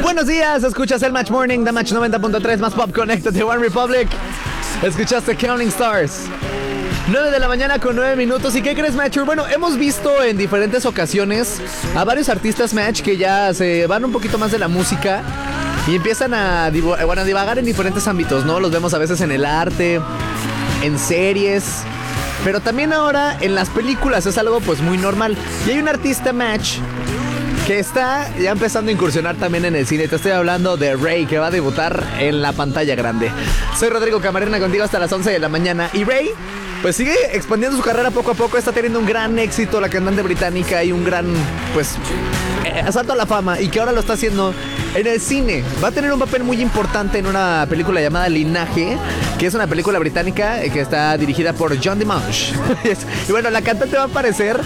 Buenos días, escuchas el Match Morning, The Match 90.3 más Pop Connected de One Republic. Escuchaste Counting Stars. 9 de la mañana con 9 minutos. ¿Y qué crees, Matcher? Bueno, hemos visto en diferentes ocasiones a varios artistas, Match, que ya se van un poquito más de la música y empiezan a divagar en diferentes ámbitos, ¿no? Los vemos a veces en el arte, en series, pero también ahora en las películas es algo pues muy normal. Y hay un artista, Match, que está ya empezando a incursionar también en el cine. Te estoy hablando de Rey, que va a debutar en la pantalla grande. Soy Rodrigo Camarena, contigo hasta las 11 de la mañana. Y Rey pues sigue expandiendo su carrera poco a poco. Está teniendo un gran éxito, la cantante británica, y un gran, pues, asalto a la fama. Y que ahora lo está haciendo en el cine. Va a tener un papel muy importante en una película llamada Linaje, que es una película británica que está dirigida por John DeMonge. Y bueno, la cantante va a aparecer